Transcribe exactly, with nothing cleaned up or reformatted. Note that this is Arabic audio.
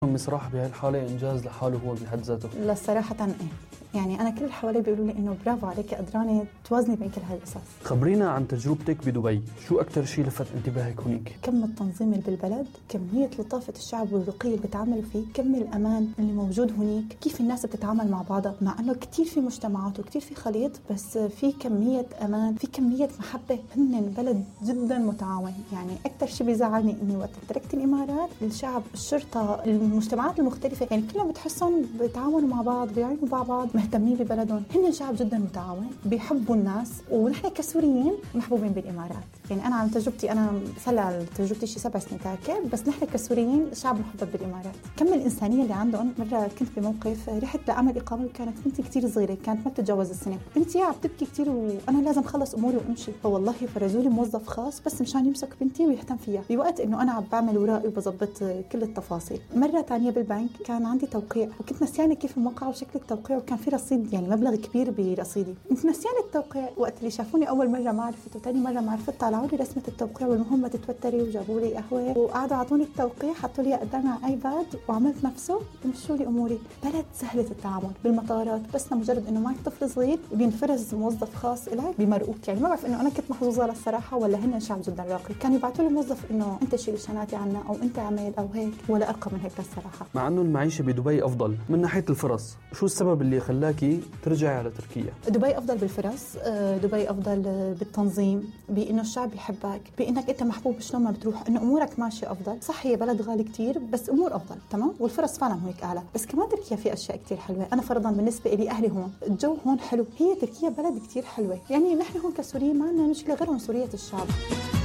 مصراح بهاي الحالة إنجاز لحاله هو بحد ذاته. لا صراحة إيه، يعني أنا كل اللي حوالي بيقولوا لي إنه برافو عليك، قدرانة توازني بين كل هاي القصص. خبرينا عن تجربتك بدبي، شو أكتر شيء لفت انتباهك هناك؟ كم التنظيم اللي بالبلد، كمية لطافة الشعب والرقي اللي بيتعاملوا فيه، كم الأمان اللي موجود هناك، كيف الناس بتتعامل مع بعضها، مع إنه كتير في مجتمعات وكتير في خليط، بس في كمية أمان، في كمية محبة. هن بلد جدا متعاون. يعني أكتر شيء بيزعلني إني وقت تركت الإمارات، الشعب، الشرطة، المجتمعات المختلفة، يعني كلهم بتحسهم بيتعاونوا مع بعض، بيعينوا مع بعض، مهتمين ببلدهم. هن شعب جدا متعاون، بيحبوا الناس، ونحن كسوريين محبوبين بالإمارات. يعني أنا عن تجربتي، أنا صار لي تجربتي شي سبع سنين تاكل، بس نحن كسوريين شعب محبب بالإمارات. كم الإنسانية اللي عندهم. مرة كنت بموقف رحت لأعمل إقامة، وكانت بنتي كتير صغيرة، كانت ما بتتجاوز السنة. بنتي عم تبكي كتير وأنا لازم خلص أموري وأمشي، فوالله فرزولي موظف خاص بس مشان يمسك بنتي ويهتم فيها بوقت إنه أنا عم بعمل ورائي وبظبط كل التفاصيل. مرة تانية بالبنك كان عندي توقيع، وكنت نسيانة كيف الموقع وشكل التوقيع، وكان في رصيد، يعني مبلغ كبير برصيدي. كنت نسيانة التوقيع. وقت اللي شافوني أول مرة ما عرفت، وتاني مرة ما عرفت، طلعوا لي رسمة التوقيع، والمهم ما تتوتري، وجابوا لي قهوة وقعدوا عطوني التوقيع، حطوا لي قدامي على ايباد وعملت نفسه ومشوا لي اموري. بلد سهلة التعامل. بالمطارات بس لمجرد انه معك طفل صغير بينفرز موظف خاص إلك بمرقوك. يعني ما بعرف انه انا كنت محظوظة للصراحة ولا هن شعب جدا راقي. كانوا يبعثوا لي موظف انه انت شيل شناتي عنا، او انت عمل، او هيك، ولا ارقى من هيك للصراحة. مع انه المعيشة بدبي افضل من ناحية الفرص، شو السبب اللي خلاكي ترجعي على تركيا؟ دبي افضل بالفرص، دبي افضل بالتنظيم، بانه الشعب يحبك، بانك انت محبوب شلون ما بتروح، انه امورك ماشيه افضل. صح هي بلد غالي كتير بس امور افضل، تمام، والفرص فعلا هيك اعلى. بس كمان تركيا في اشياء كتير حلوه. انا فرضا بالنسبه لي اهلي هون، الجو هون حلو. هي تركيا بلد كتير حلوه. يعني نحن هون كسوريين ما عندنا مشكله غير عنصريه الشعب.